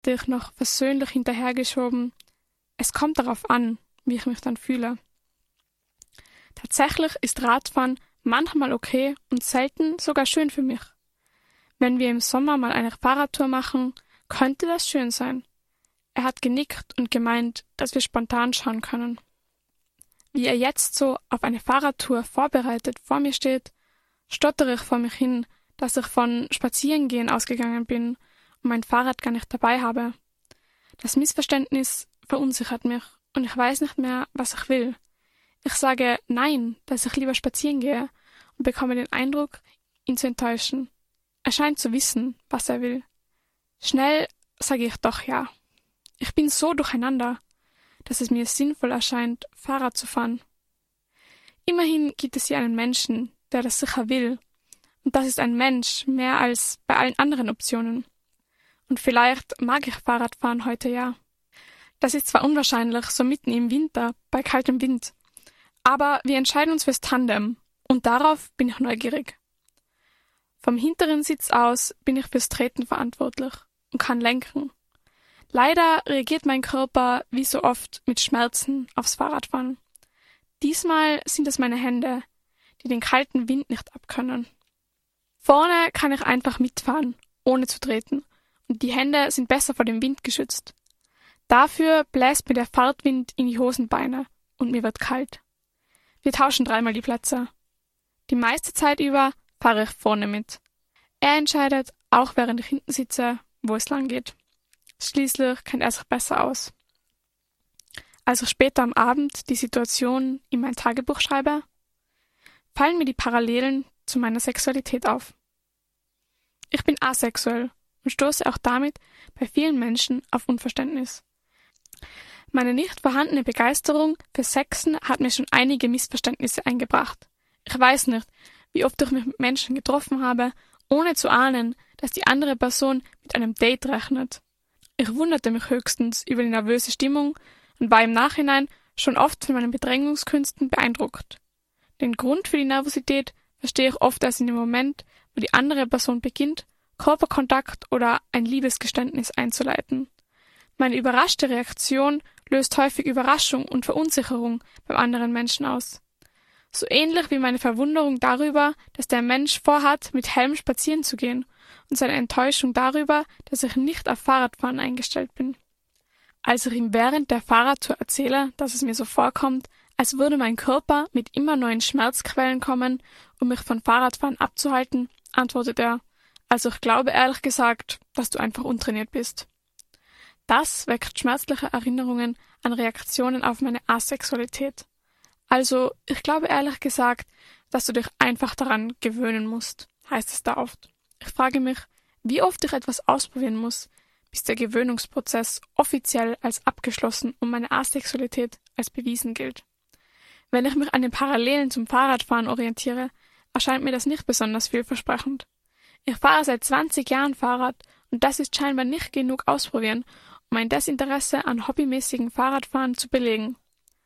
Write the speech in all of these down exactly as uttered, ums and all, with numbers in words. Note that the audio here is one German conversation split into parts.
hätte ich noch versöhnlich hinterhergeschoben: Es kommt darauf an, wie ich mich dann fühle. Tatsächlich ist Radfahren manchmal okay und selten sogar schön für mich. Wenn wir im Sommer mal eine Fahrradtour machen, könnte das schön sein. Er hat genickt und gemeint, dass wir spontan schauen können. Wie er jetzt so auf eine Fahrradtour vorbereitet vor mir steht, stottere ich vor mich hin, dass ich von Spazierengehen ausgegangen bin und mein Fahrrad gar nicht dabei habe. Das Missverständnis verunsichert mich und ich weiß nicht mehr, was ich will. Ich sage nein, dass ich lieber spazieren gehe und bekomme den Eindruck, ihn zu enttäuschen. Er scheint zu wissen, was er will. Schnell sage ich doch ja. Ich bin so durcheinander, dass es mir sinnvoll erscheint, Fahrrad zu fahren. Immerhin gibt es hier einen Menschen, der das sicher will. Und das ist ein Mensch mehr als bei allen anderen Optionen. Und vielleicht mag ich Fahrradfahren heute ja. Das ist zwar unwahrscheinlich, so mitten im Winter, bei kaltem Wind. Aber wir entscheiden uns fürs Tandem. Und darauf bin ich neugierig. Vom hinteren Sitz aus bin ich fürs Treten verantwortlich und kann lenken. Leider reagiert mein Körper wie so oft mit Schmerzen aufs Fahrradfahren. Diesmal sind es meine Hände, die den kalten Wind nicht abkönnen. Vorne kann ich einfach mitfahren, ohne zu treten, und die Hände sind besser vor dem Wind geschützt. Dafür bläst mir der Fahrtwind in die Hosenbeine und mir wird kalt. Wir tauschen dreimal die Plätze. Die meiste Zeit über fahre ich vorne mit. Er entscheidet, auch während ich hinten sitze, wo es lang geht. Schließlich kennt er sich besser aus. Als ich später am Abend die Situation in mein Tagebuch schreibe, fallen mir die Parallelen zu meiner Sexualität auf. Ich bin asexuell und stoße auch damit bei vielen Menschen auf Unverständnis. Meine nicht vorhandene Begeisterung für Sexen hat mir schon einige Missverständnisse eingebracht. Ich weiß nicht, wie oft ich mich mit Menschen getroffen habe, ohne zu ahnen, dass die andere Person mit einem Date rechnet. Ich wunderte mich höchstens über die nervöse Stimmung und war im Nachhinein schon oft von meinen Bedrängungskünsten beeindruckt. Den Grund für die Nervosität verstehe ich oft erst in dem Moment, wo die andere Person beginnt, Körperkontakt oder ein Liebesgeständnis einzuleiten. Meine überraschte Reaktion löst häufig Überraschung und Verunsicherung beim anderen Menschen aus. So ähnlich wie meine Verwunderung darüber, dass der Mensch vorhat, mit Helm spazieren zu gehen, und seine Enttäuschung darüber, dass ich nicht auf Fahrradfahren eingestellt bin. Als ich ihm während der Fahrradtour erzähle, dass es mir so vorkommt, als würde mein Körper mit immer neuen Schmerzquellen kommen, um mich von Fahrradfahren abzuhalten, antwortet er: Also ich glaube ehrlich gesagt, dass du einfach untrainiert bist. Das weckt schmerzliche Erinnerungen an Reaktionen auf meine Asexualität. Also, ich glaube ehrlich gesagt, dass du dich einfach daran gewöhnen musst, heißt es da oft. Ich frage mich, wie oft ich etwas ausprobieren muss, bis der Gewöhnungsprozess offiziell als abgeschlossen und meine Asexualität als bewiesen gilt. Wenn ich mich an den Parallelen zum Fahrradfahren orientiere, erscheint mir das nicht besonders vielversprechend. Ich fahre seit zwanzig Jahren Fahrrad und das ist scheinbar nicht genug ausprobieren, um mein Desinteresse an hobbymäßigem Fahrradfahren zu belegen.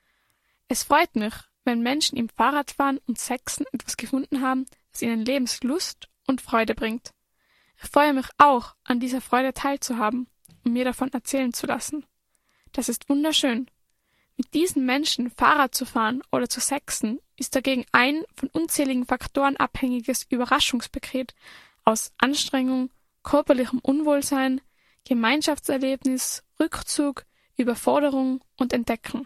Es freut mich, wenn Menschen im Fahrradfahren und Sexen etwas gefunden haben, das ihnen Lebenslust und Freude bringt. Ich freue mich auch, an dieser Freude teilzuhaben und mir davon erzählen zu lassen. Das ist wunderschön. Mit diesen Menschen Fahrrad zu fahren oder zu sexen ist dagegen ein von unzähligen Faktoren abhängiges Überraschungspaket aus Anstrengung, körperlichem Unwohlsein, Gemeinschaftserlebnis, Rückzug, Überforderung und Entdecken.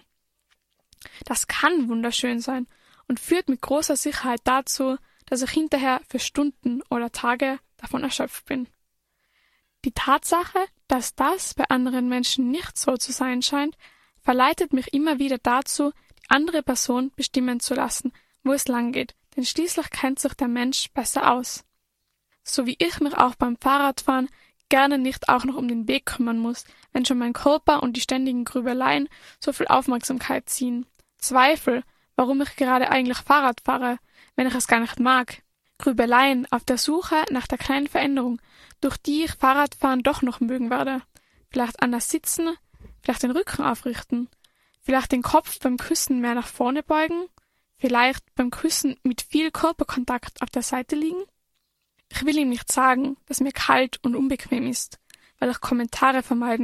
Das kann wunderschön sein und führt mit großer Sicherheit dazu, dass ich hinterher für Stunden oder Tage davon erschöpft bin. Die Tatsache, dass das bei anderen Menschen nicht so zu sein scheint, verleitet mich immer wieder dazu, die andere Person bestimmen zu lassen, wo es lang geht, denn schließlich kennt sich der Mensch besser aus. So wie ich mich auch beim Fahrradfahren gerne nicht auch noch um den Weg kümmern muss, wenn schon mein Körper und die ständigen Grübeleien so viel Aufmerksamkeit ziehen. Zweifel, warum ich gerade eigentlich Fahrrad fahre, wenn ich es gar nicht mag. Grübeleien auf der Suche nach der kleinen Veränderung, durch die ich Fahrradfahren doch noch mögen werde. Vielleicht anders sitzen, vielleicht den Rücken aufrichten, vielleicht den Kopf beim Küssen mehr nach vorne beugen, vielleicht beim Küssen mit viel Körperkontakt auf der Seite liegen. Ich will ihm nicht sagen, dass mir kalt und unbequem ist, weil ich Kommentare vermeiden